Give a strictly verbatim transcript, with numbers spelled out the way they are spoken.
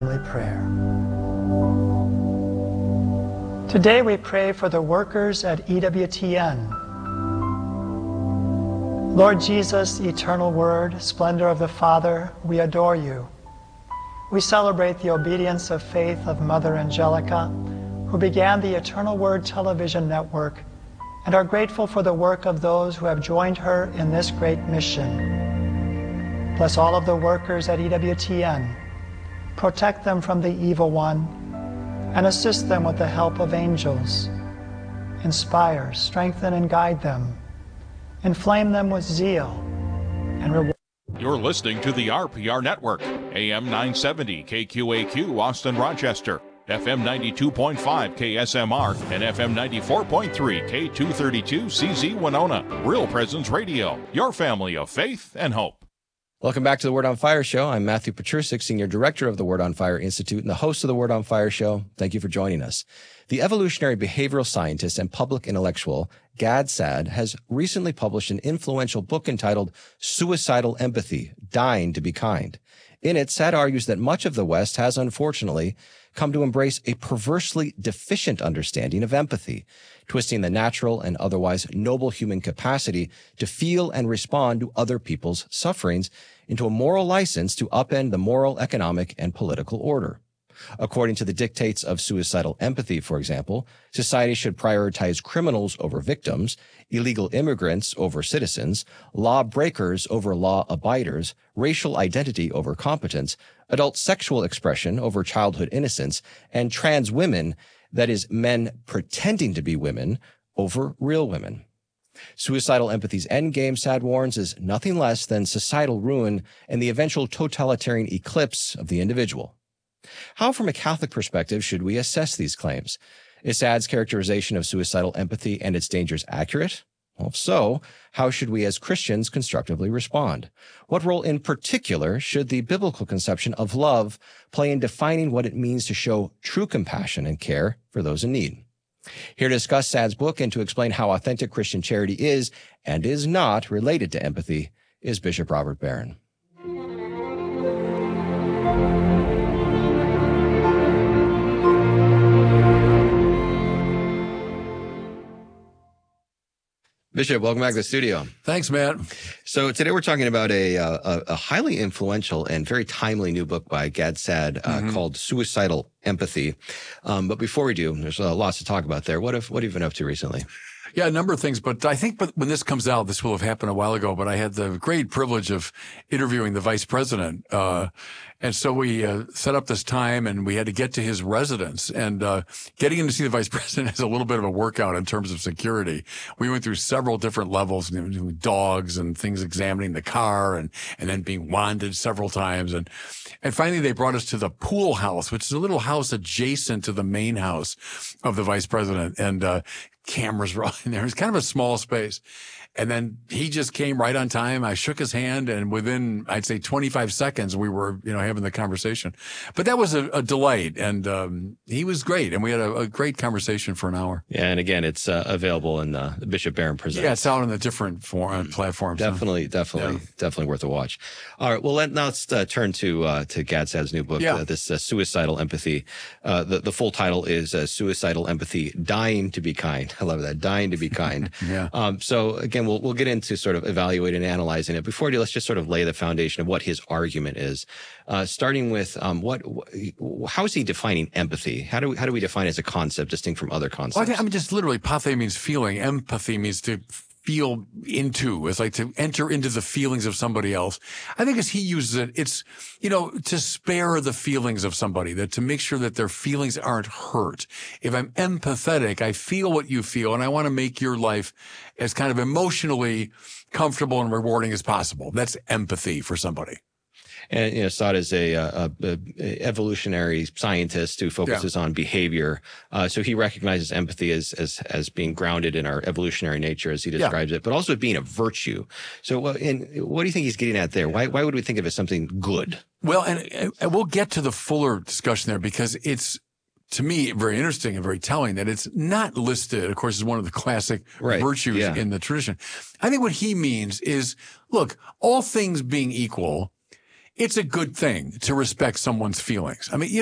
Prayer. Today we pray for the workers at E W T N. Lord Jesus, eternal Word, splendor of the Father, we adore you. We celebrate the obedience of faith of Mother Angelica, who began the Eternal Word television network, and are grateful for the work of those who have joined her in this great mission. Bless all of the workers at E W T N. Protect them from the evil one, and assist them with the help of angels. Inspire, strengthen, and guide them. Inflame them with zeal, and reward. You're listening to the R P R Network, A M nine seventy K Q A Q, Austin, Rochester, F M ninety-two point five K S M R, and F M ninety-four point three K two thirty-two C Z Winona. Real Presence Radio, your family of faith and hope. Welcome back to the Word on Fire Show. I'm Matthew Petrusik, Senior Director of the Word on Fire Institute and the host of the Word on Fire Show. Thank you for joining us. The evolutionary behavioral scientist and public intellectual Gad Saad has recently published an influential book entitled Suicidal Empathy, Dying to be Kind. In it, Saad argues that much of the West has, unfortunately, come to embrace a perversely deficient understanding of empathy, twisting the natural and otherwise noble human capacity to feel and respond to other people's sufferings into a moral license to upend the moral, economic, and political order. According to the dictates of suicidal empathy, for example, society should prioritize criminals over victims, illegal immigrants over citizens, law breakers over law abiders, racial identity over competence, adult sexual expression over childhood innocence, and trans women, that is, men pretending to be women, over real women. Suicidal empathy's endgame, Saad warns, is nothing less than societal ruin and the eventual totalitarian eclipse of the individual. How, from a Catholic perspective, should we assess these claims? Is Saad's characterization of suicidal empathy and its dangers accurate? Well, if so, how should we as Christians constructively respond? What role in particular should the biblical conception of love play in defining what it means to show true compassion and care for those in need? Here to discuss Saad's book and to explain how authentic Christian charity is and is not related to empathy is Bishop Robert Barron. Bishop, welcome back to the studio. Thanks, Matt. So today we're talking about a, a, a highly influential and very timely new book by Gad Saad uh, mm-hmm. called Suicidal Empathy. Um, but before we do, there's uh, lots to talk about there. What have, what have you been up to recently? Yeah, a number of things, but I think when this comes out, this will have happened a while ago, but I had the great privilege of interviewing the vice president. Uh, and so we uh, set up this time and we had to get to his residence, and uh, getting in to see the vice president is a little bit of a workout in terms of security. We went through several different levels, you know, dogs and things examining the car, and, and then being wanded several times. And, and finally they brought us to the pool house, which is a little house adjacent to the main house of the vice president. And, uh, cameras were in there. It was kind of a small space. And then he just came right on time. I shook his hand, and within, I'd say twenty-five seconds, we were, you know, having the conversation. But that was a, a delight. And, um, he was great. And we had a, a great conversation for an hour. Yeah. And again, it's uh, available in uh, the Bishop Barron Presents. Yeah. It's out on the different forum, platforms. Definitely, definitely, yeah. definitely worth a watch. All right. Well, let, now let's uh, turn to, uh, to Gad Saad's new book, yeah. uh, this uh, Suicidal Empathy. Uh, the, the full title is uh, Suicidal Empathy, Dying to be Kind. I love that. Dying to be kind. yeah. Um, so again, we'll, we'll get into sort of evaluating and analyzing it. Before we do, let's just sort of lay the foundation of what his argument is. Uh, starting with, um, what, how is he defining empathy? How do we, how do we define it as a concept distinct from other concepts? Well, I, think, I mean, just literally, pathe means feeling. Empathy means to feel into. It's like to enter into the feelings of somebody else. I think as he uses it, it's, you know, to spare the feelings of somebody, that to make sure that their feelings aren't hurt. If I'm empathetic, I feel what you feel, and I want to make your life as kind of emotionally comfortable and rewarding as possible. That's empathy for somebody. And, you know, Saad is a, a, a evolutionary scientist who focuses yeah. on behavior. Uh, so he recognizes empathy as, as, as being grounded in our evolutionary nature, as he describes yeah. it, but also being a virtue. So, uh, and what do you think he's getting at there? Why, why would we think of it as something good? Well, and, and we'll get to the fuller discussion there, because it's, to me, very interesting and very telling that it's not listed, of course, as one of the classic right. virtues yeah. in the tradition. I think what he means is, look, all things being equal, it's a good thing to respect someone's feelings. I mean,